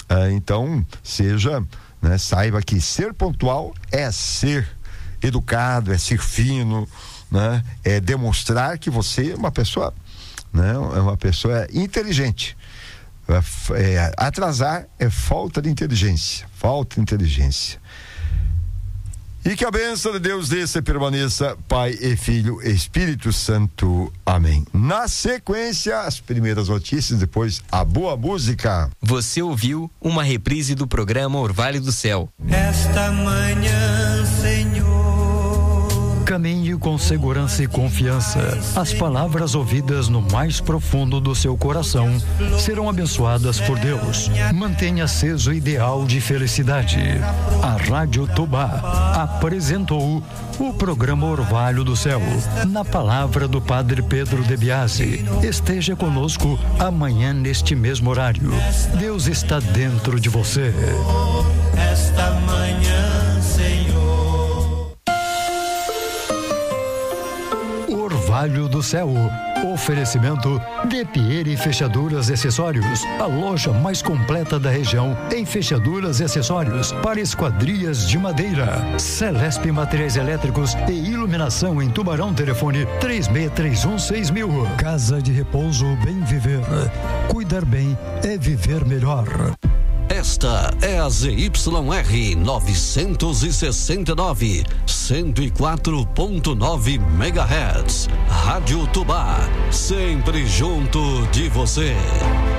Então, saiba que ser pontual é ser educado, é ser fino, né? É demonstrar que você é uma pessoa, né? É uma pessoa inteligente. Atrasar é falta de inteligência. E que a bênção de Deus desça e permaneça, Pai e Filho e Espírito Santo. Amém. Na sequência, as primeiras notícias, depois a boa música. Você ouviu uma reprise do programa Orvalho do Céu. Esta manhã, Senhor, caminhe com segurança e confiança. As palavras ouvidas no mais profundo do seu coração serão abençoadas por Deus. Mantenha aceso o ideal de felicidade. A Rádio Tubá apresentou o programa Orvalho do Céu, na palavra do Padre Pedro de Biasi. Esteja conosco amanhã neste mesmo horário. Deus está dentro de você. esta manhã, Senhor. Orvalho do Céu. Oferecimento De Pieri Fechaduras e Acessórios, a loja mais completa da região em fechaduras e acessórios para esquadrias de madeira. Celesp Materiais Elétricos e Iluminação em Tubarão. Telefone 36316000. Casa de Repouso Bem Viver. Cuidar bem é viver melhor. Esta é a ZYR 969, 104.9 MHz. Rádio Tubá, sempre junto de você.